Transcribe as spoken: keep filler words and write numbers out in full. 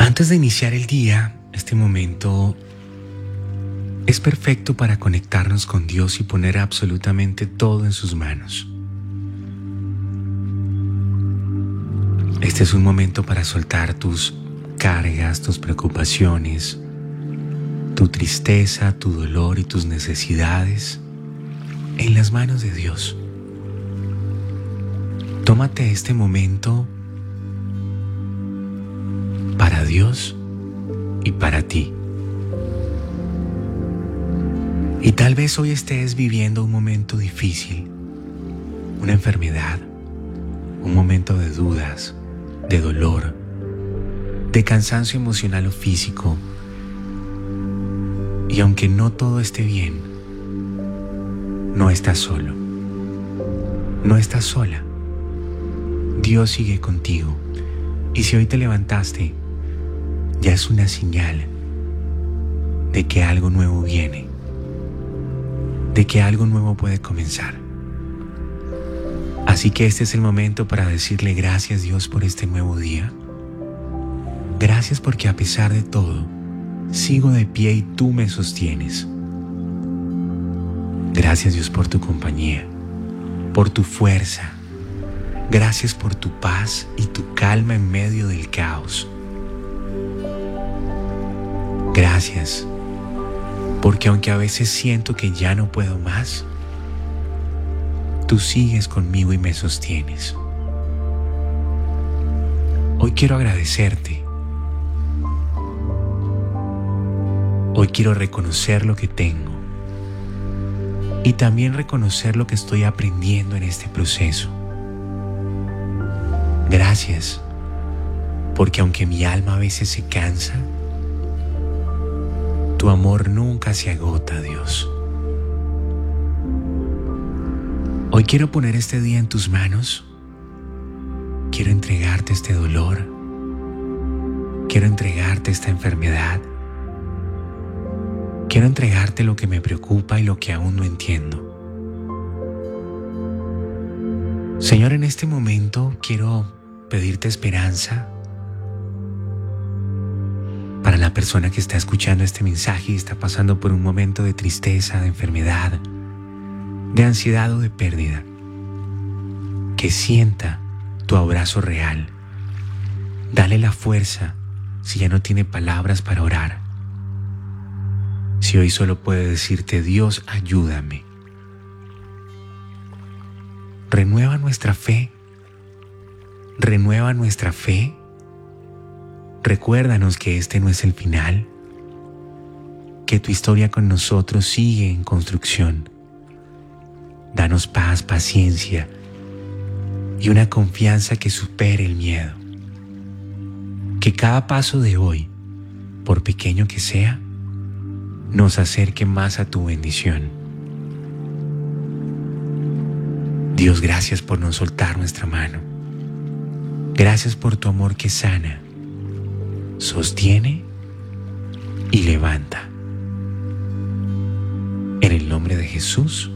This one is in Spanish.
Antes de iniciar el día, este momento es perfecto para conectarnos con Dios y poner absolutamente todo en sus manos. Este es un momento para soltar tus cargas, tus preocupaciones, tu tristeza, tu dolor y tus necesidades en las manos de Dios. Tómate este momento para Dios y para ti. Y tal vez hoy estés viviendo un momento difícil, una enfermedad, un momento de dudas, de dolor, de cansancio emocional o físico. Y aunque no todo esté bien, no estás solo, no estás sola. Dios sigue contigo. Y si hoy te levantaste, ya es una señal de que algo nuevo viene, de que algo nuevo puede comenzar. Así que este es el momento para decirle gracias, Dios, por este nuevo día. Gracias porque a pesar de todo, sigo de pie y tú me sostienes. Gracias, Dios, por tu compañía, por tu fuerza. Gracias por tu paz y tu calma en medio del caos. Gracias, porque aunque a veces siento que ya no puedo más, tú sigues conmigo y me sostienes. Hoy quiero agradecerte. Hoy quiero reconocer lo que tengo y también reconocer lo que estoy aprendiendo en este proceso. Gracias, porque aunque mi alma a veces se cansa, tu amor nunca se agota, Dios. Hoy quiero poner este día en tus manos. Quiero entregarte este dolor. Quiero entregarte esta enfermedad. Quiero entregarte lo que me preocupa y lo que aún no entiendo. Señor, en este momento quiero pedirte esperanza para la persona que está escuchando este mensaje y está pasando por un momento de tristeza, de enfermedad, de ansiedad o de pérdida. Que sienta tu abrazo real. Dale la fuerza si ya no tiene palabras para orar. Si hoy solo puede decirte, Dios, ayúdame. Renueva nuestra fe. Renueva nuestra fe. Recuérdanos que este no es el final, que tu historia con nosotros sigue en construcción. Danos paz, paciencia y una confianza que supere el miedo. Que cada paso de hoy, por pequeño que sea, nos acerque más a tu bendición. Dios, gracias por no soltar nuestra mano. Gracias por tu amor que sana, sostiene y levanta. En el nombre de Jesús.